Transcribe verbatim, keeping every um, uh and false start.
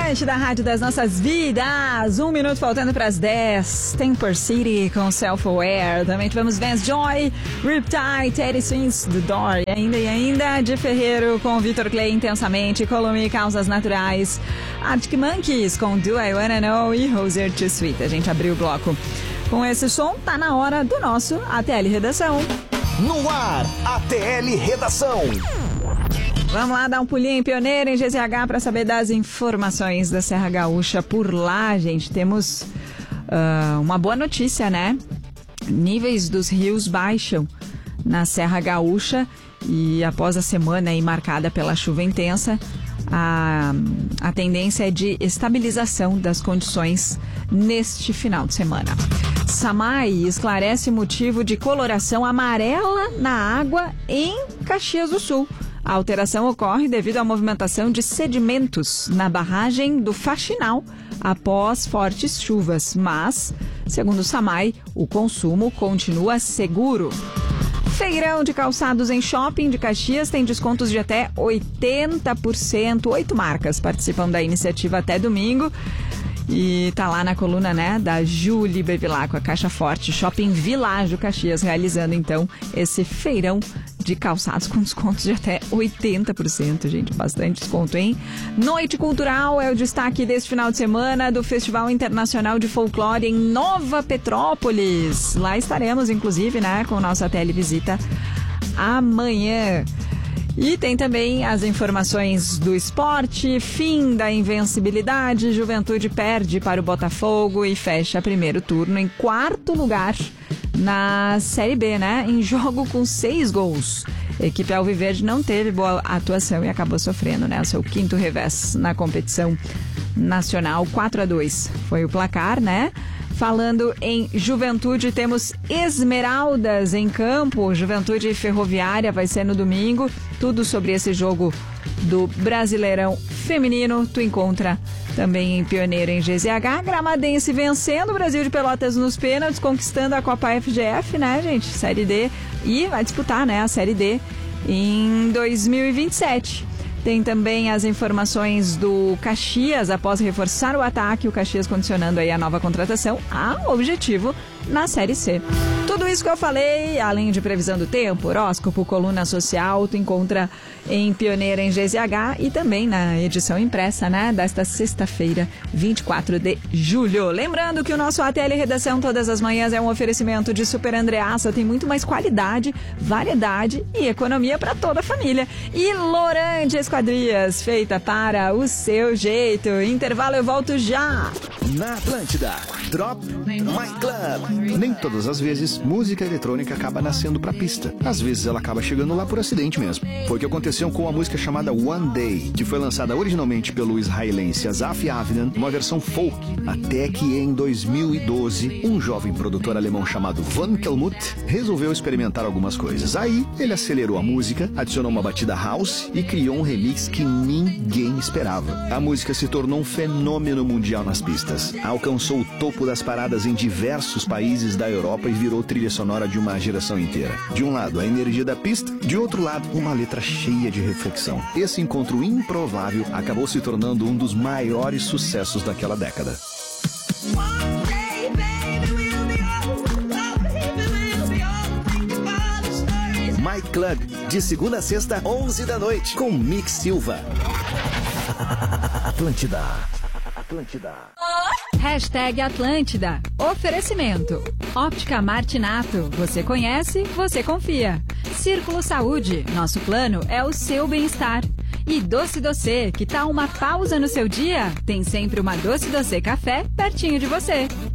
Atlântida, da rádio das nossas vidas. Um minuto faltando para as dez. Temper City com Self-Aware. Também tivemos Vance Joy, Riptide, Teddy Swings, The Door. E ainda e ainda de Ferreiro com Vitor Clay, Intensamente, Columbia, Causas Naturais, Arctic Monkeys com Do I Wanna Know e Hoser Too Sweet. A gente abriu o bloco com esse som. Tá na hora do nosso A T L Redação. No ar, A T L Redação. Vamos lá dar um pulinho em Pioneira, em G Z H, para saber das informações da Serra Gaúcha por lá, gente. Temos uh, uma boa notícia, né? Níveis dos rios baixam na Serra Gaúcha e após a semana aí marcada pela chuva intensa, a, a tendência é de estabilização das condições neste final de semana. SAMAI esclarece motivo de coloração amarela na água em Caxias do Sul. A alteração ocorre devido à movimentação de sedimentos na barragem do Faxinal após fortes chuvas, mas, segundo o SAMAI, o consumo continua seguro. Feirão de calçados em shopping de Caxias tem descontos de até oitenta por cento. Oito marcas participam da iniciativa até domingo. E tá lá na coluna, né, da Julie Bevilacqua, Caixa Forte, Shopping Világio Caxias, realizando então esse feirão de calçados com descontos de até oitenta por cento, gente, bastante desconto, hein? Noite Cultural é o destaque deste final de semana do Festival Internacional de Folclore em Nova Petrópolis. Lá estaremos, inclusive, né, com nossa televisita amanhã. E tem também as informações do esporte, fim da invencibilidade, Juventude perde para o Botafogo e fecha primeiro turno em quarto lugar na Série B, né? Em jogo com seis gols. A equipe alviverde não teve boa atuação e acabou sofrendo, né? O seu quinto revés na competição nacional, quatro a dois foi o placar, né? Falando em Juventude, temos Esmeraldas em campo. Juventude Ferroviária vai ser no domingo. Tudo sobre esse jogo do Brasileirão Feminino tu encontra também em Pioneira, em G Z H. Gramadense vencendo o Brasil de Pelotas nos pênaltis, conquistando a Copa F G F, né, gente? Série D. E vai disputar, né, a Série D em dois mil e vinte e sete. Tem também as informações do Caxias, após reforçar o ataque, o Caxias condicionando aí a nova contratação a objetivo na Série C. Tudo isso que eu falei, além de previsão do tempo, horóscopo, coluna social, tu encontra em Pioneira, em G Z H e também na edição impressa, né, desta sexta-feira, vinte e quatro de julho. Lembrando que o nosso A T L Redação todas as manhãs é um oferecimento de Super Andreassa, tem muito mais qualidade, variedade e economia para toda a família. E Lorante Esquadrias, feita para o seu jeito. Intervalo, eu volto já. Na Atlântida, Drop My Club. Nem todas as vezes música eletrônica acaba nascendo pra pista. Às vezes ela acaba chegando lá por acidente mesmo. Foi o que aconteceu com a música chamada One Day, que foi lançada originalmente pelo israelense Asaf Avidan, uma versão folk, até que em dois mil e doze, um jovem produtor alemão chamado Van Kelmuth resolveu experimentar algumas coisas. Aí, ele acelerou a música, adicionou uma batida house e criou um remix que ninguém esperava. A música se tornou um fenômeno mundial nas pistas. Alcançou o topo das paradas em diversos países da Europa e virou trilha sonora de uma geração inteira. De um lado, a energia da pista, de outro lado, uma letra cheia de reflexão. Esse encontro improvável acabou se tornando um dos maiores sucessos daquela década. My Club, de segunda a sexta, onze da noite, com Mick Silva. Atlântida. Atlântida. Hashtag Atlântida. Oferecimento. Óptica Martinato. Você conhece, você confia. Círculo Saúde. Nosso plano é o seu bem-estar. E Doce Doce, que tal uma pausa no seu dia? Tem sempre uma Doce Doce Café pertinho de você.